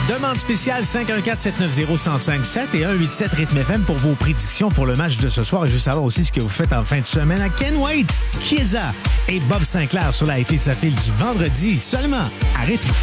Demande spéciale 514-790-1057 et 187 Rythme FM pour vos prédictions pour le match de ce soir. Et je veux savoir aussi ce que vous faites en fin de semaine à Ken White, Kiesa et Bob Sinclair sur la EP Ça file du vendredi seulement à Rythme.